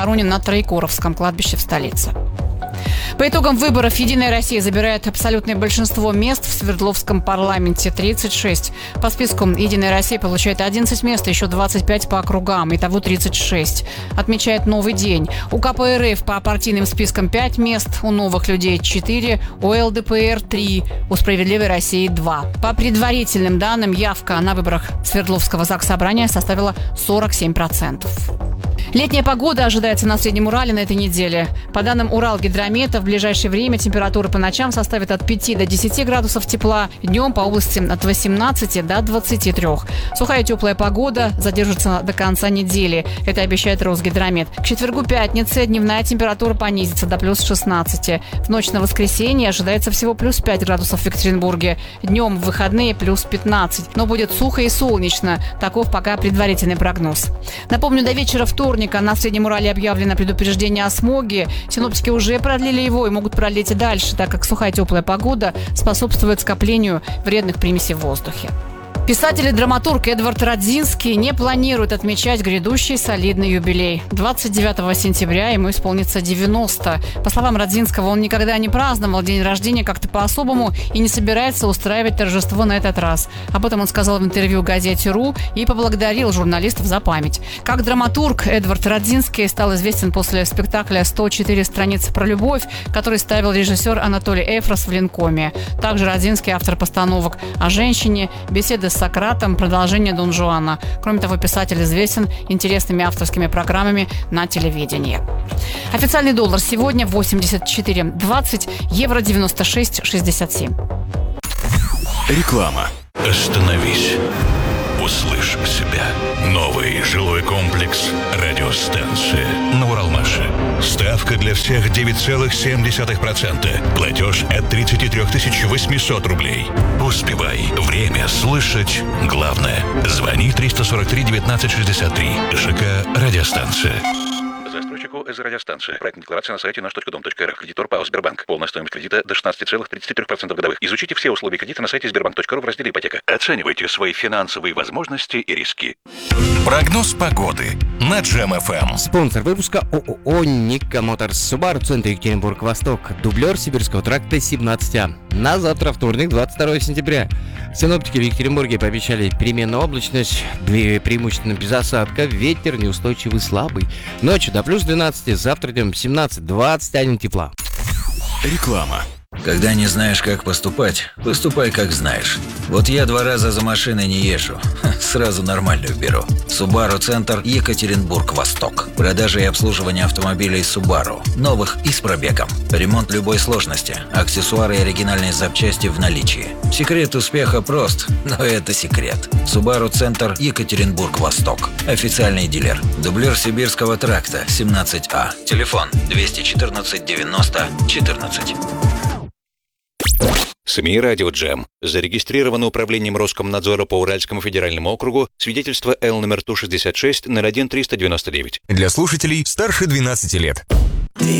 похоронен на Троекуровском кладбище в столице. По итогам выборов «Единая Россия» забирает абсолютное большинство мест в Свердловском парламенте – 36. По списку «Единая Россия» получает 11 мест, еще 25 по округам, итого 36. Отмечает «Новый день». У КПРФ по партийным спискам 5 мест, у «Новых людей» 4, у ЛДПР 3, у «Справедливой России» 2. По предварительным данным, явка на выборах Свердловского Заксобрания составила 47%. Летняя погода ожидается на Среднем Урале на этой неделе. По данным Уралгидромета, в ближайшее время температура по ночам составит от 5 до 10 градусов тепла, днем по области от 18 до 23. Сухая теплая погода задержится до конца недели. Это обещает Росгидромет. К четвергу-пятнице дневная температура понизится до плюс 16. В ночь на воскресенье ожидается всего плюс 5 градусов в Екатеринбурге. Днем в выходные плюс 15. Но будет сухо и солнечно. Таков пока предварительный прогноз. Напомню, до вечера вторника на Среднем Урале объявлено предупреждение о смоге. Синоптики уже продлили его и могут продлить и дальше, так как сухая теплая погода способствует скоплению вредных примесей в воздухе. Писатель и драматург Эдвард Радзинский не планирует отмечать грядущий солидный юбилей. 29 сентября ему исполнится 90. По словам Радзинского, он никогда не праздновал день рождения как-то по-особому и не собирается устраивать торжество на этот раз. Об этом он сказал в интервью газете «Ру» и поблагодарил журналистов за память. Как драматург Эдвард Радзинский стал известен после спектакля «104 страницы про любовь», который ставил режиссер Анатолий Эфрос в Ленкоме. Также Радзинский автор постановок о женщине, беседы с Сократом, продолжение Дон Жуана. Кроме того, писатель известен интересными авторскими программами на телевидении. Официальный доллар сегодня 84.20, евро 96.67. Реклама. Остановись. Услышь себя. Новый жилой комплекс «Радиостанция» на Уралмаше. Ставка для всех 9,7%. Платеж от 33 800 рублей. Успевай. Время слышать главное. Звони 343 19 63. ЖК «Радиостанция». Застройщику из радиостанции. Проектная декларация на сайте наш.дом.рф. Кредитор ПАО «Сбербанк». Полная стоимость кредита до 16,33% годовых. Изучите все условия кредита на сайте sberbank.ru в разделе «Ипотека». Оценивайте свои финансовые возможности и риски. Прогноз погоды на Джем-ФМ. Спонсор выпуска ООО «Ника Моторс». Субару, центр Екатеринбург-Восток. Дублер Сибирского тракта 17А. На завтра, вторник, 22 сентября. Синоптики в Екатеринбурге пообещали переменную облачность, преимущественно без осадка, ветер неустойчивый слабый. Ночью до плюс 12, завтра днем 17-21 тепла. Реклама. Когда не знаешь, как поступать, поступай, как знаешь. Вот я 2 раза за машиной не езжу, сразу нормальную беру. Subaru Центр Екатеринбург-Восток. Продажа и обслуживание автомобилей Subaru. Новых и с пробегом. Ремонт любой сложности. Аксессуары и оригинальные запчасти в наличии. Секрет успеха прост, но это секрет. Subaru Центр Екатеринбург-Восток. Официальный дилер. Дублер Сибирского тракта 17А. Телефон 214 90 14. СМИ «Радио Джем». Зарегистрировано управлением Роскомнадзора по Уральскому федеральному округу. Свидетельство Л номер ТУ-66 01-399. Для слушателей старше 12 лет.